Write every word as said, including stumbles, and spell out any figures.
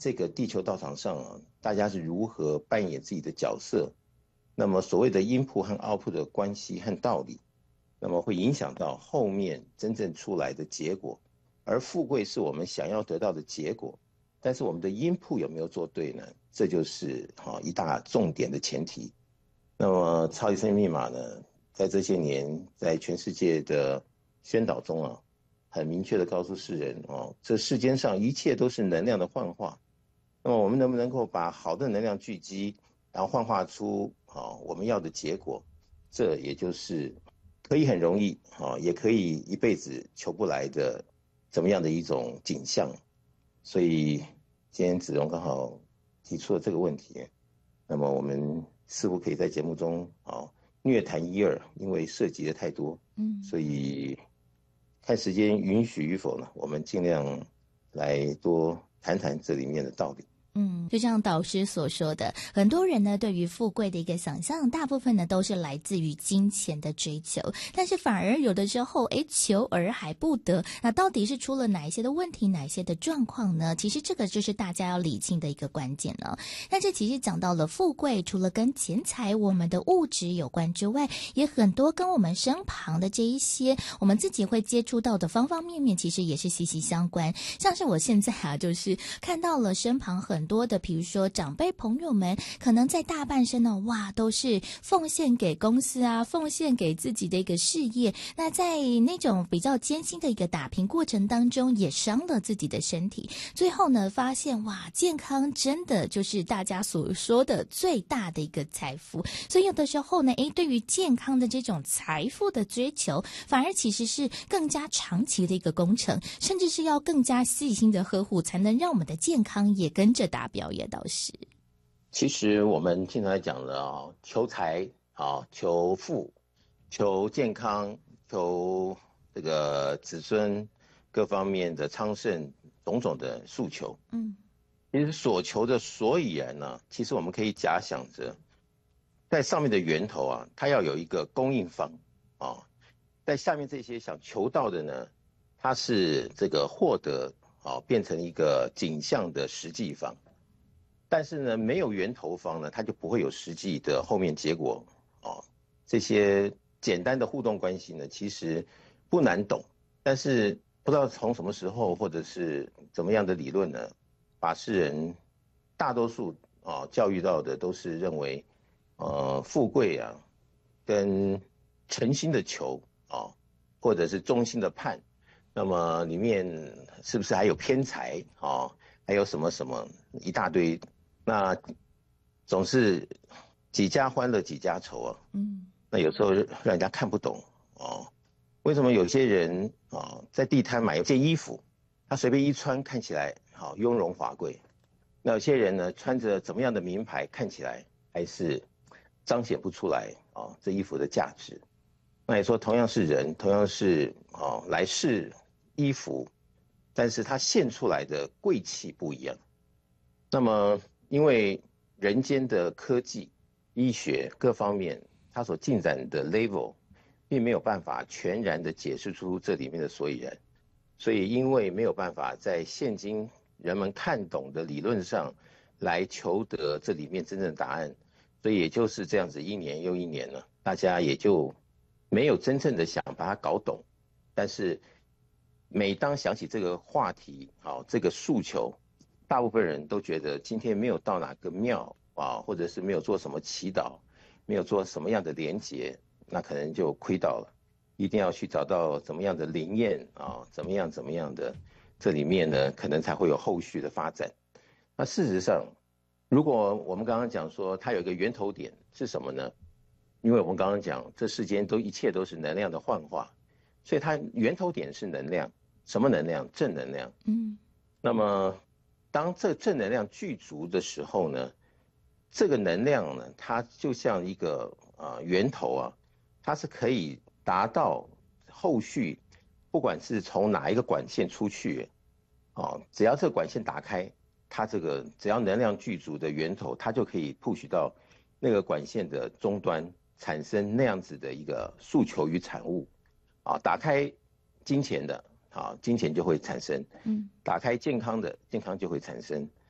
这个地球道场上啊，大家是如何扮演自己的角色，那么所谓的 input 和 output 的关系和道理，那么会影响到后面真正出来的结果。而富贵是我们想要得到的结果，但是我们的 input 有没有做对呢？这就是啊一大重点的前提。那么超级生命密码呢，在这些年在全世界的宣导中啊，很明确的告诉世人哦，这世间上一切都是能量的幻化。那么我们能不能够把好的能量聚集，然后幻化出啊我们要的结果？这也就是可以很容易啊，也可以一辈子求不来的怎么样的一种景象。所以今天子荣刚好提出了这个问题，那么我们似乎可以在节目中啊略谈一二，因为涉及的太多，嗯，所以看时间允许与否呢，我们尽量来多谈谈这里面的道理。 嗯，就像导师所说的，很多人呢对于富贵的一个想象，大部分呢都是来自于金钱的追求，但是反而有的时候，诶，求而还不得，那到底是出了哪一些的问题，哪一些的状况呢？其实这个就是大家要理清的一个关键了。那这其实讲到了富贵，除了跟钱财、我们的物质有关之外，也很多跟我们身旁的这一些我们自己会接触到的方方面面，其实也是息息相关。像是我现在啊，就是看到了身旁很很多的比如说长辈朋友们可能在大半生呢，哇，都是奉献给公司啊，奉献给自己的一个事业，那在那种比较艰辛的一个打拼过程当中也伤了自己的身体，最后呢发现哇，健康真的就是大家所说的最大的一个财富。所以有的时候呢，诶，对于健康的这种财富的追求，反而其实是更加长期的一个工程，甚至是要更加细心的呵护，才能让我们的健康也跟着达标。也倒是， 其实我们经常讲的啊，求财啊，求富，求健康，求这个子孙各方面的昌盛，种种的诉求。嗯，其实所求的所以然呢，其实我们可以假想着，在上面的源头啊，它要有一个供应方啊，在下面这些想求到的呢，它是这个获得啊，变成一个景象的实际方。但是呢，没有源头方呢，它就不会有实际的后面结果哦。这些简单的互动关系呢，其实不难懂，但是不知道从什么时候或者是怎么样的理论呢，把世人大多数啊、哦、教育到的都是认为，呃，富贵啊，跟诚心的求啊、哦，或者是忠心的盼，那么里面是不是还有偏财啊、哦？还有什么什么一大堆？那总是几家欢乐几家愁啊，嗯，那有时候让人家看不懂哦，为什么有些人啊、哦、在地摊买一件衣服，他随便一穿看起来好、哦、雍容华贵，那有些人呢穿着怎么样的名牌，看起来还是彰显不出来啊、哦、这衣服的价值。那你说同样是人，同样是啊、哦、来试衣服，但是它现出来的贵气不一样。那么因为人间的科技、医学各方面，它所进展的 level， 并没有办法全然的解释出这里面的所以然，所以因为没有办法在现今人们看懂的理论上来求得这里面真正的答案，所以也就是这样子一年又一年了，大家也就没有真正的想把它搞懂。但是每当想起这个话题，好，这个诉求，大部分人都觉得今天没有到哪个庙啊，或者是没有做什么祈祷，没有做什么样的连结，那可能就亏到了。一定要去找到怎么样的灵验啊，怎么样怎么样的，这里面呢可能才会有后续的发展。那事实上，如果我们刚刚讲说它有一个源头点是什么呢？因为我们刚刚讲这世间都一切都是能量的幻化，所以它源头点是能量，什么能量？正能量。嗯，那么当这正能量具足的时候呢，这个能量呢，它就像一个啊、呃、源头啊，它是可以达到后续，不管是从哪一个管线出去，啊，只要这个管线打开，它这个只要能量具足的源头，它就可以 push 到那个管线的终端，产生那样子的一个诉求与产物。啊，打开金钱的，啊，金钱就会产生；嗯，打开健康的，健康就会产生。